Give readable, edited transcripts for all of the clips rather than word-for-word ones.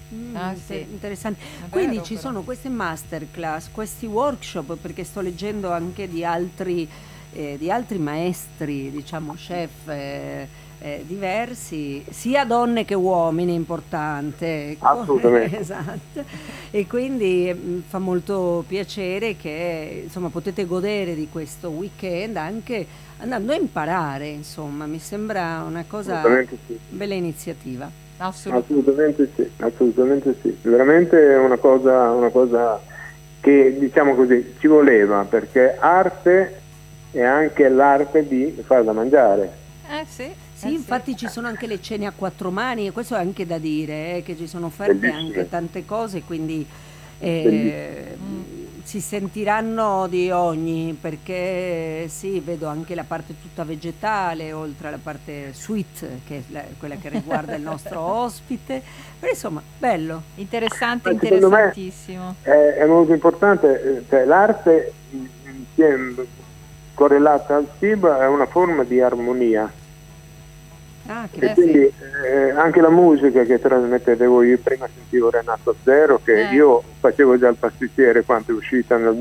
Sì, Interessante. è Quindi vero ci però. sono queste masterclass, questi workshop, perché sto leggendo anche di altri maestri, diciamo chef diversi, sia donne che uomini, importante. Ecco. Assolutamente. Esatto. E quindi fa molto piacere che insomma potete godere di questo weekend anche andando a imparare, insomma, mi sembra una cosa Assolutamente sì. bella iniziativa. Assolutamente sì, assolutamente sì. Veramente è una cosa che, diciamo così, ci voleva, perché arte è anche l'arte di far da mangiare. Sì, Sì, infatti ci sono anche le cene a quattro mani e questo è anche da dire, che ci sono offerte anche Bellissime, tante cose, quindi bellissime. si sentiranno di ogni, perché sì, vedo anche la parte tutta vegetale, oltre alla parte sweet, che è quella che riguarda il nostro ospite, però insomma, bello. interessante, Ma secondo me interessantissimo. è molto importante, cioè l'arte insieme, correlata al cibo è una forma di armonia. Ah, che E Sì. quindi anche la musica che trasmettete voi, io prima sentivo Renato Zero, che io facevo già il pasticcere quando è uscita nel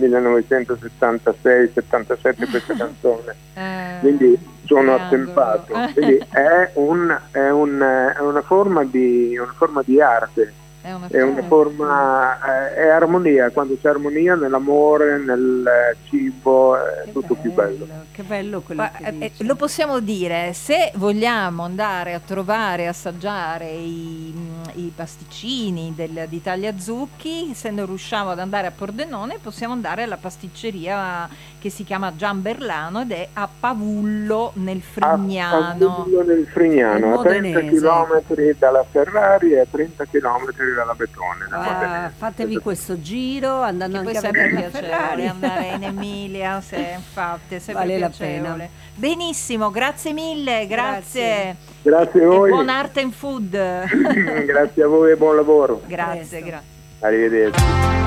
1976-77 questa canzone, quindi sono Triangolo. attempato, quindi è una forma di arte, È una è una forma. forma, è armonia, quando c'è armonia nell'amore, nel cibo, è tutto più bello. che bello quello che dici. Lo possiamo dire, se vogliamo andare a trovare, assaggiare i pasticcini d'Italia Zucchi, se non riusciamo ad andare a Pordenone, possiamo andare alla pasticceria che si chiama Giamberlano ed è a Pavullo nel A Frignano. Pavullo nel Frignano, a 30 km dalla Ferrari e a 30 km dalla Betone, nel modenese. Fatevi questo giro andando Che poi anche a è sempre vedere la piacevole Ferrari. andare in Emilia, infatti è sempre Vale la piacevole. pena. Benissimo, grazie mille, grazie. Grazie a E voi. buon art and food. Grazie a voi e buon lavoro. Grazie, Presto. grazie. Arrivederci.